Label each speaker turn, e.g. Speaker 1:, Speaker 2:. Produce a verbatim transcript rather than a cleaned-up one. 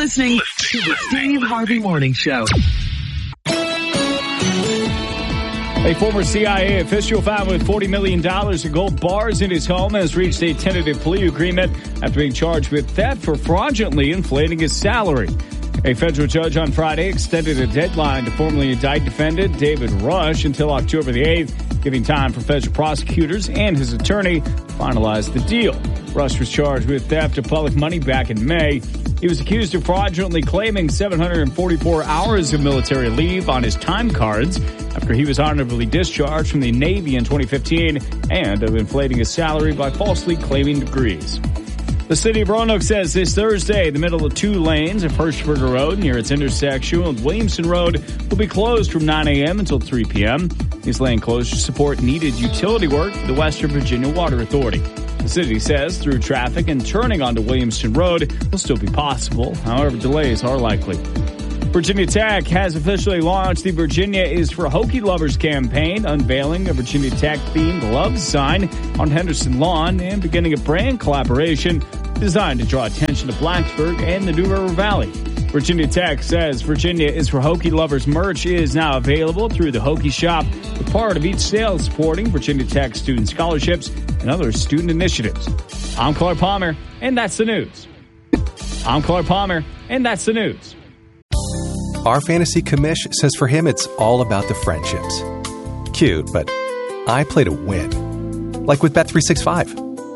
Speaker 1: listening to the Steve Harvey Morning Show.
Speaker 2: A former C I A official found with forty million dollars in gold bars in his home has reached a tentative plea agreement after being charged with theft for fraudulently inflating his salary. A federal judge on Friday extended a deadline to formally indict defendant David Rush until October the eighth, giving time for federal prosecutors and his attorney to finalize the deal. Rush was charged with theft of public money back in May. He was accused of fraudulently claiming seven hundred forty-four hours of military leave on his time cards after he was honorably discharged from the Navy in twenty fifteen and of inflating his salary by falsely claiming degrees. The city of Roanoke says this Thursday, the middle of two lanes of Hirschberger Road near its intersection with Williamson Road will be closed from nine a.m. until three p.m. These lane closures support needed utility work for the Western Virginia Water Authority. The city says through traffic and turning onto Williamson Road will still be possible. However, delays are likely. Virginia Tech has officially launched the Virginia is for Hokie Lovers campaign, unveiling a Virginia Tech-themed love sign on Henderson Lawn and beginning a brand collaboration designed to draw attention to Blacksburg and the New River Valley. Virginia Tech says Virginia is for Hokie Lovers merch is now available through the Hokie Shop, with part of each sale supporting Virginia Tech student scholarships and other student initiatives. I'm Clark Palmer, and that's the news. I'm Clark Palmer, and that's the news.
Speaker 3: Our fantasy commish says for him it's all about the friendships. Cute, but I play to win. Like with Bet three sixty-five.